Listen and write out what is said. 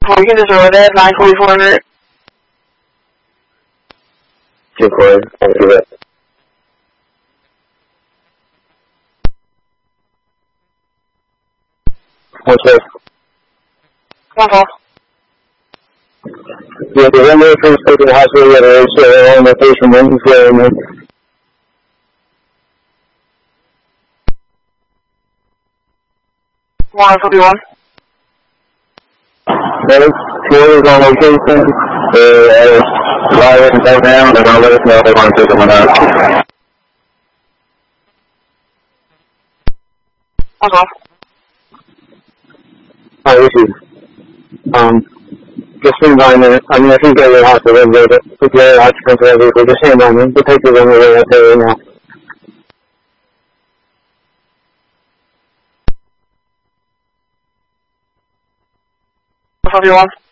We can just roll that 94400. 2-4, I'll do that. What's that? 1-4. Yeah, the runway first take to the hospital, yeah, there is on location, then you feel in there. One 41. Those is on location, fly and back down, and I'll let us know if they want to take them or not. Okay. Alright, this is, just stand by a minute. I mean, I think they're out to live there, but if you're out to come to that vehicle, just stand by me. We'll take the runway right there right now. One 41.